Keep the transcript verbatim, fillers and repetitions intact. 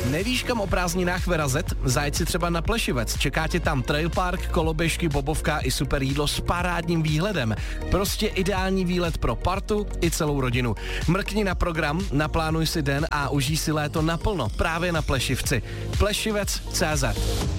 Nevíš, kam o prázdninách vyrazit? Zajeď si třeba na Plešivec. Čeká tě tam trailpark, koloběžky, bobovka i super jídlo s parádním výhledem. Prostě ideální výlet pro partu i celou rodinu. Mrkni na program, naplánuj si den a užij si léto naplno právě na Plešivci. Plešivec tečka cé zet